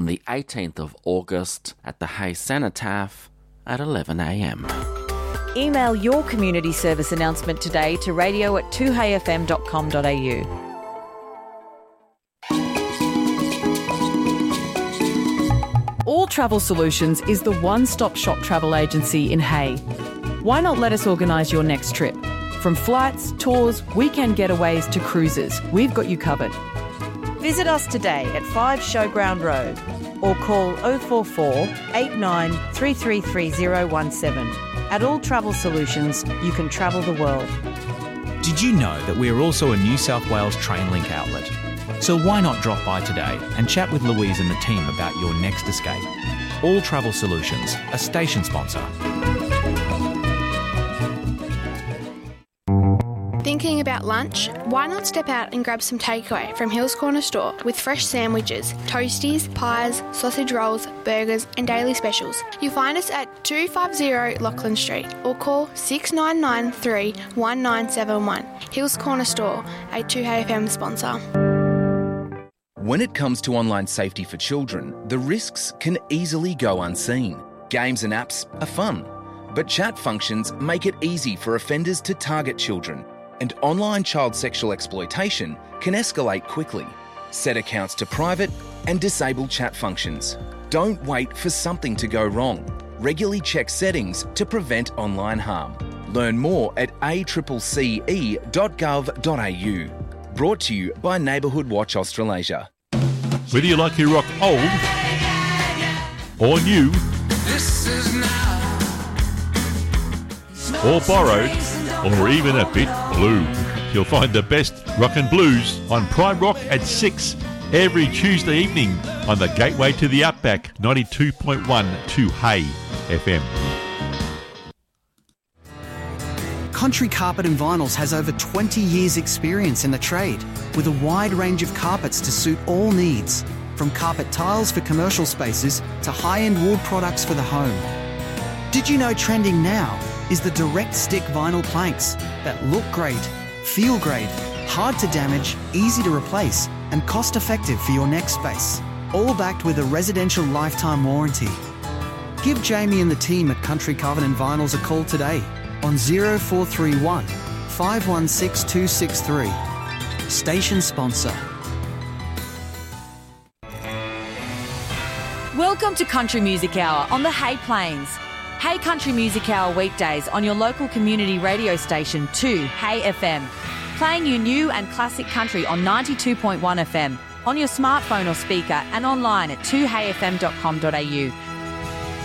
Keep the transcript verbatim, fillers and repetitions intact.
on the eighteenth of August at the Hay Cenotaph at eleven a m. Email your community service announcement today to radio at two hay f m dot com dot a u. All Travel Solutions is the one-stop shop travel agency in Hay. Why not let us organise your next trip? From flights, tours, weekend getaways to cruises, we've got you covered. Visit us today at five Showground Road or call oh four four, eight nine, three three three oh one seven. At All Travel Solutions, you can travel the world. Did you know that we are also a New South Wales Trainlink outlet? So why not drop by today and chat with Louise and the team about your next escape? All Travel Solutions, a station sponsor. Thinking about lunch? Why not step out and grab some takeaway from Hills Corner Store with fresh sandwiches, toasties, pies, sausage rolls, burgers and daily specials. You'll find us at two fifty Lachlan Street or call six nine nine three, one nine seven one. Hills Corner Store, a two Hay F M sponsor. When it comes to online safety for children, the risks can easily go unseen. Games and apps are fun, but chat functions make it easy for offenders to target children, and online child sexual exploitation can escalate quickly. Set accounts to private and disable chat functions. Don't wait for something to go wrong. Regularly check settings to prevent online harm. Learn more at a c c e dot gov dot a u. Brought to you by Neighbourhood Watch Australasia. Whether you like your rock old or new, or borrowed, or even a bit blue, you'll find the best rock and blues on Prime Rock at six every Tuesday evening on the gateway to the Outback, ninety-two point one two Hay F M. Country Carpet and Vinyls has over twenty years experience in the trade with a wide range of carpets to suit all needs, from carpet tiles for commercial spaces to high-end wool products for the home. Did you know trending now is the direct stick vinyl planks that look great, feel great, hard to damage, easy to replace and cost effective for your next space, all backed with a residential lifetime warranty. Give Jamie and the team at Country Covenant Vinyls a call today on oh four three one, five one six, two six three. Station sponsor. Welcome to Country Music Hour on the Hay Plains. Hay Country Music Hour weekdays on your local community radio station two Hay F M. Playing you new and classic country on ninety-two point one F M, on your smartphone or speaker and online at two hay f m dot com dot a u.